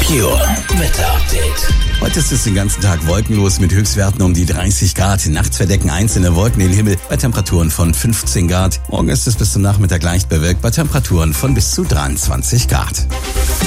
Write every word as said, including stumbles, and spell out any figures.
Pure Wetter Update. Heute ist es den ganzen Tag wolkenlos mit Höchstwerten um die dreißig Grad. Nachts verdecken einzelne Wolken den Himmel bei Temperaturen von fünfzehn Grad. Morgen ist es bis zum Nachmittag leicht bewölkt bei Temperaturen von bis zu dreiundzwanzig Grad.